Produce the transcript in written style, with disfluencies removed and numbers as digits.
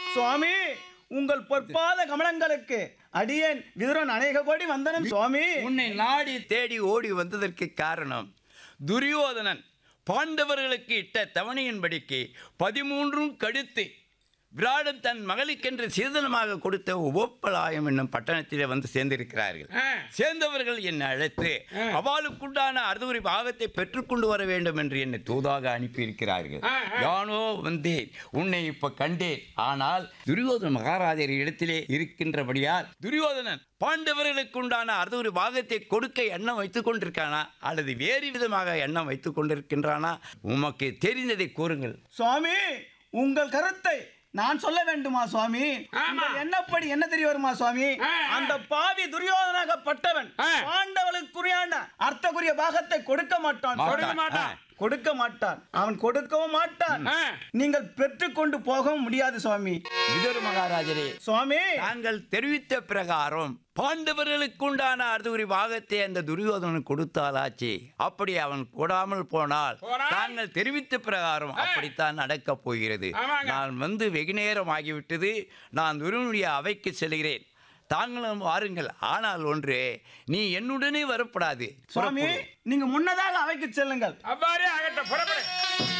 சுவாமி, உங்கள் பொற்பாத கமலங்களுக்கு அடியேன் விதுரன் அநேக கோடி வந்தனம் சுவாமி. உன்னை நாடி தேடி ஓடி வந்ததற்கு காரணம் துரியோதனன் பாண்டவர்களுக்கு இட்ட தவணையின்படிக்கு 13 கடுத்து விராடன் தன் மகளுக்கென்று சீதனமாக கொடுத்த உபப்பலாயம் என்னும் பட்டணத்திலே வந்து சேர்ந்திருக்கிறார்கள். சேர்ந்தவர்கள் என்னை அழைத்து அவளுக்குண்டான அறுதுரி பாகத்தை பெற்றுக்கொண்டு வர வேண்டும் என்று என்னை தூதாக அனுப்பியிருக்கிறார்கள். யானோ வந்தேன், உன்னை இப்ப கண்டேன். ஆனால் துரியோதன மகாராஜர் இடத்திலே இருக்கின்றபடியால் துரியோதனன் பாண்டவர்களுக்கு உண்டான அறுதுரி பாகத்தை கொடுக்க எண்ணம் வைத்துக் கொண்டிருக்கானா அல்லது வேறு விதமாக எண்ணம் வைத்துக் கொண்டிருக்கின்றானா? உமக்கு தெரிந்ததை கூறுங்கள் சுவாமி. உங்கள் கருத்தை நான் சொல்ல வேண்டுமா சுவாமி? என்னப்படி என்ன தெரிய வருமா சுவாமி? அந்த பாவி துரியோதனாகப்பட்டவன் பாண்டவர்களுக்குரியான அர்த்தக்குரிய பாகத்தை கொடுக்க மாட்டான். கொடுக்க மாட்டான். அவன் கொடுக்கவும் மாட்டான். நீங்கள் பெற்றுக்கொண்டு போகவும் முடியாது சுவாமி. விதுர மகாராஜரே சுவாமி, நாங்கள் தெரிவித்த பிரகாரம் பாண்டவர்களுக்கு உண்டான அறுதுரி பாகத்தை அந்த துரியோதனன் கொடுத்தாலாச்சு. அப்படி அவன் கூடாமல் போனால் தாங்கள் தெரிவித்த பிரகாரம் அப்படித்தான் நடக்கப் போகிறது. நான் வந்து வெகு நேரம் ஆகிவிட்டது. நான் துரியோதனுடைய அவைக்கு செல்கிறேன். தாங்களும் வாருங்கள். ஆனால் ஒன்று, நீ என்னுடனே வரப்படாது சுவாமி. நீங்க முன்னதாக அவைக்கு செல்லுங்கள். அவ்வாறே ஆகட்டும், புறப்படு.